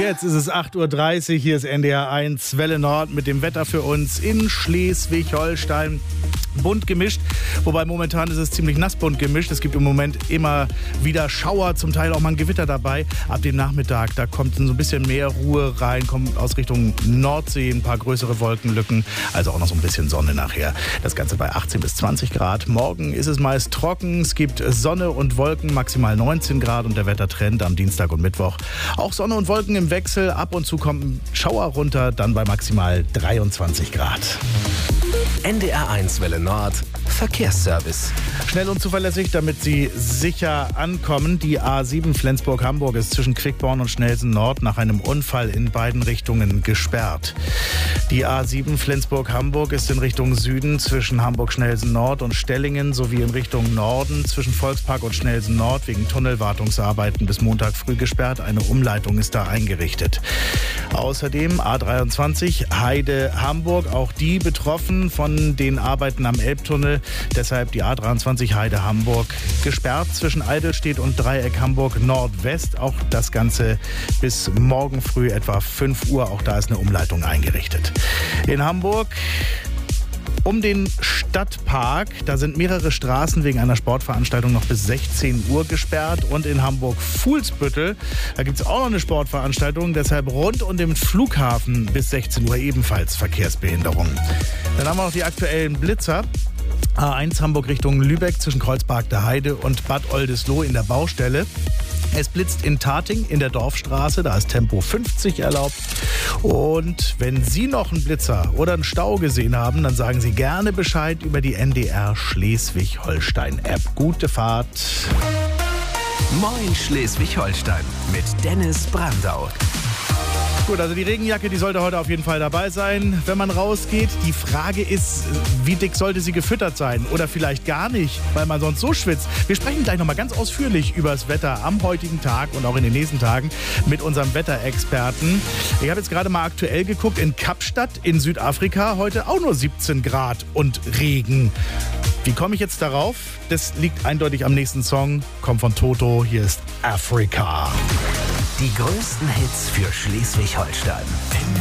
Jetzt ist es 8:30 Uhr, hier ist NDR 1 Welle Nord mit dem Wetter für uns in Schleswig-Holstein. Bunt gemischt, wobei momentan ist es ziemlich nass bunt gemischt. Es gibt im Moment immer wieder Schauer, zum Teil auch mal ein Gewitter dabei. Ab dem Nachmittag, da kommt so ein bisschen mehr Ruhe rein, kommt aus Richtung Nordsee ein paar größere Wolkenlücken, also auch noch so ein bisschen Sonne nachher. Das Ganze bei 18 bis 20 Grad. Morgen ist es meist trocken, es gibt Sonne und Wolken, maximal 19 Grad und der Wettertrend am Dienstag und Mittwoch. Auch Sonne und Wolken im Wechsel, ab und zu kommen Schauer runter, dann bei maximal 23 Grad. NDR 1 Welle Nord Verkehrsservice. Schnell und zuverlässig, damit Sie sicher ankommen. Die A7 Flensburg-Hamburg ist zwischen Quickborn und Schnelsen-Nord nach einem Unfall in beiden Richtungen gesperrt. Die A7 Flensburg-Hamburg ist in Richtung Süden zwischen Hamburg-Schnelsen-Nord und Stellingen sowie in Richtung Norden zwischen Volkspark und Schnelsen-Nord wegen Tunnelwartungsarbeiten bis Montag früh gesperrt. Eine Umleitung ist da eingerichtet. Außerdem A23 Heide-Hamburg, auch die betroffen von den Arbeiten am Elbtunnel. Deshalb die A23 Heide-Hamburg gesperrt zwischen Eidelstedt und Dreieck Hamburg Nordwest. Auch das Ganze bis morgen früh etwa 5 Uhr. Auch da ist eine Umleitung eingerichtet. In Hamburg um den Stadtpark, da sind mehrere Straßen wegen einer Sportveranstaltung noch bis 16 Uhr gesperrt. Und in Hamburg-Fuhlsbüttel, da gibt es auch noch eine Sportveranstaltung, deshalb rund um den Flughafen bis 16 Uhr ebenfalls Verkehrsbehinderungen. Dann haben wir noch die aktuellen Blitzer. A1 Hamburg Richtung Lübeck zwischen Kreuzberg der Heide und Bad Oldesloe in der Baustelle. Es blitzt in Tating in der Dorfstraße, da ist Tempo 50 erlaubt. Und wenn Sie noch einen Blitzer oder einen Stau gesehen haben, dann sagen Sie gerne Bescheid über die NDR Schleswig-Holstein-App. Gute Fahrt. Moin Schleswig-Holstein mit Dennis Brandau. Gut, also die Regenjacke, die sollte heute auf jeden Fall dabei sein, wenn man rausgeht. Die Frage ist, wie dick sollte sie gefüttert sein? Oder vielleicht gar nicht, weil man sonst so schwitzt. Wir sprechen gleich nochmal ganz ausführlich über das Wetter am heutigen Tag und auch in den nächsten Tagen mit unserem Wetterexperten. Ich habe jetzt gerade mal aktuell geguckt, in Kapstadt in Südafrika heute auch nur 17 Grad und Regen. Wie komme ich jetzt darauf? Das liegt eindeutig am nächsten Song. Kommt von Toto, hier ist Africa. Die größten Hits für Schleswig-Holstein.